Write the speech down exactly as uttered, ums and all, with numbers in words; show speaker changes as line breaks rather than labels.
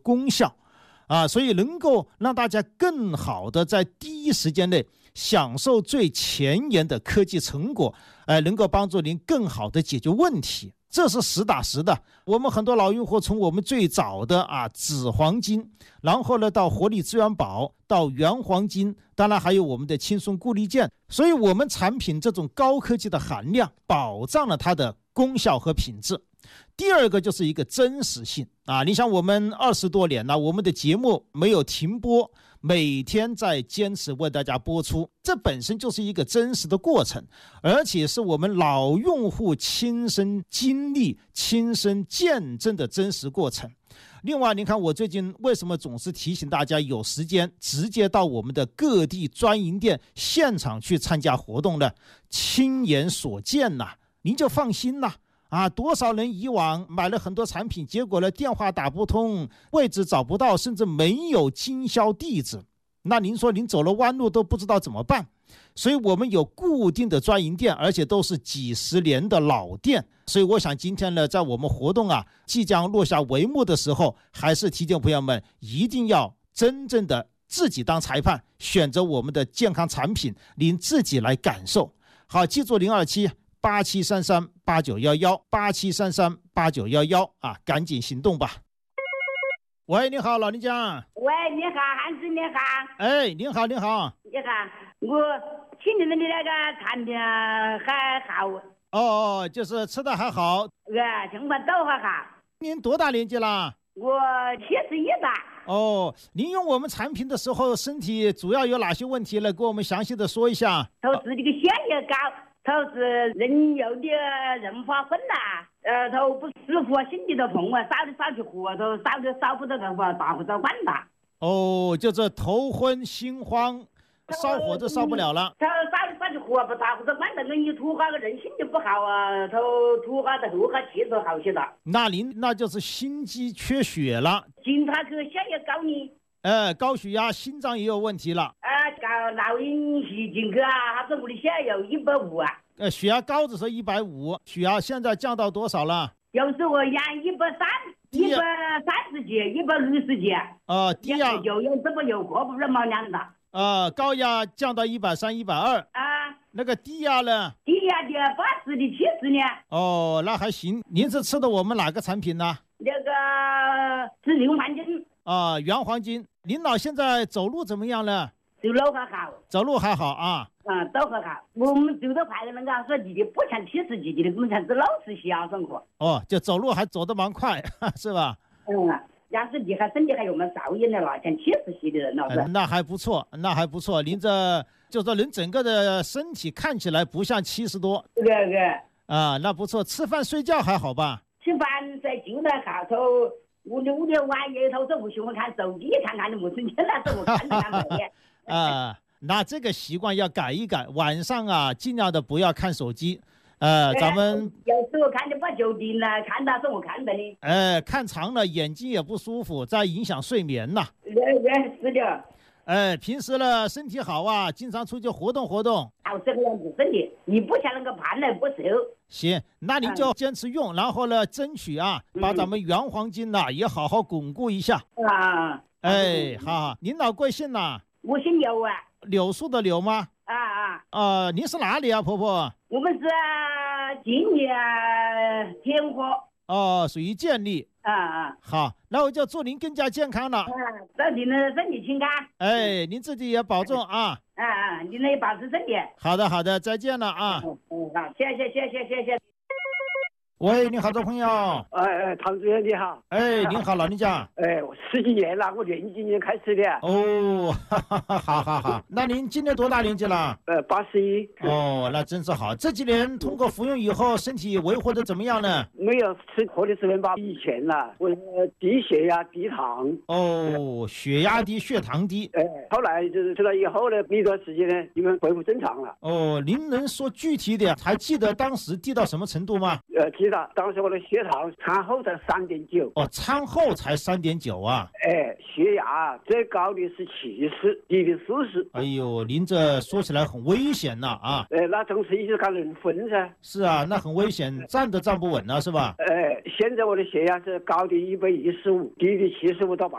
功效啊，所以能够让大家更好的在第一时间内享受最前沿的科技成果，呃，能够帮助您更好的解决问题。这是实打实的。我们很多老用户从我们最早的啊紫黄金，然后呢到活力资源宝，到原黄金，当然还有我们的轻松固力件，所以我们产品这种高科技的含量保障了它的功效和品质。第二个就是一个真实性啊，你想我们二十多年了，我们的节目没有停播，每天在坚持为大家播出，这本身就是一个真实的过程，而且是我们老用户亲身经历、亲身见证的真实过程。另外，您看我最近为什么总是提醒大家有时间直接到我们的各地专营店现场去参加活动呢？亲眼所见呐、啊，您就放心啦。啊，多少人以往买了很多产品，结果呢电话打不通，位置找不到，甚至没有经销地址，那您说您走了弯路都不知道怎么办。所以我们有固定的专营店，而且都是几十年的老店。所以我想今天呢，在我们活动啊即将落下帷幕的时候，还是提醒朋友们一定要真正的自己当裁判，选择我们的健康产品，您自己来感受。好，记住零二七八七三三八九一一八七三三八九一一啊，赶紧行动吧。喂，你好，老林江。
喂，你好，汉子，你好。
哎，你好，你好。
你好，我请你们的那个产品还好。
哦哦，就是吃的还好。
呃，情况都还好。
您多大年纪了？
我七十一了。
哦，您用我们产品的时候，身体主要有哪些问题呢？给我们详细的说一下。
都是这个血液高。都是人有的人发昏啦，呃，都不舒服，心里头痛啊，烧的烧去火，都烧的烧不到头发，打不着管了。
哦，就是头昏心慌，烧火都烧不了了。
他烧的烧去火不打不着管了，那你吐哈个人心情不好啊，都吐哈的吐哈气都好些了。
那您那就是心肌缺血了。
经常去血液高呢。
呃，高血压，心脏也有问题了。
啊，搞脑隐细进去啊，他说我的血有一百五啊。
呃，血压高的时候一百五，血压现在降到多少了？
有时候压一百三，一百三十几，一百六十几。
呃，低压
有有这么有过不是毛量的。
呃，高压降到一百三、一百二。
啊。
那个低压呢？
低压的八十的七十呢。
哦，那还行。您是吃的我们哪个产品呢？
那个是牛黄金。
啊、呃，原黄金。您老现在走路怎么样了？
走路还好。
走路还好啊。
嗯，都很好。我们走得快的那个说弟弟不像七十几的，我们才是老是小上课。
哦，就走路还走得蛮快，是吧？
嗯啊，要是你还身体还有我们少一点的了，像七十岁的人了、
呃。那还不错，那还不错。您这就说人整个的身体看起来不像七十多。
对对对。
啊，那不错。吃饭睡觉还好吧？
吃饭在就在下头。我的我的晚夜头都不喜欢看手机，看看你没时间了，怎么看着看半夜。
啊，那这个习惯要改一改，晚上啊尽量的不要看手机。呃，咱们
有时候看的把酒店了，看到怎么看的呢？
呃，看长了眼睛也不舒服，再影响睡眠呐。
对对，是的。
哎，平时呢身体好啊，经常出去活动活动。
好这个样子身体，你不像那个胖了不瘦。
行，那您就坚持用，嗯、然后呢，争取啊，把咱们原黄金呐、啊、也好好巩固一下。
啊，
哎，好好，您老贵姓呐？
我姓柳啊。
柳树的柳吗？
啊啊。
呃，您是哪里啊，婆婆？
我们是建立天河。
哦，属于建立。
啊啊。
好，那我就祝您更加健康了。
啊，祝您的身体健康。
哎，您自己也保重啊。
啊啊，您也保持身体。
好的，好的，再见了啊。
嗯嗯，好，谢谢谢谢谢谢。
喂，你好，的朋友。
哎哎，唐主任你好。
哎，您好，老人家。
哎，我十几年了，我年纪今年开始的。
哦，哈哈哈，好好好。那您今年多大年纪了？
呃，八十一。
哦，那真是好。这几年通过服用以后，身体维护的怎么样呢？
没有吃活力资源宝以前了，我低血压、低糖。
哦，血压低，血糖低。
哎，后来就是吃了以后呢，一段时间呢，你们恢复正常了。
哦，您能说具体点？还记得当时低到什么程度吗？
呃，记得当时我的血糖餐后才三点九。
哦，餐后才三点九啊。
哎，血压最高的是七十，低的四十。
哎呦，您这说起来很危险呐啊！
哎，那总是一直看人昏噻。
是啊，那很危险，站都站不稳了，是吧？
哎，现在我的血压是高的一百一十五，低的七十五到八。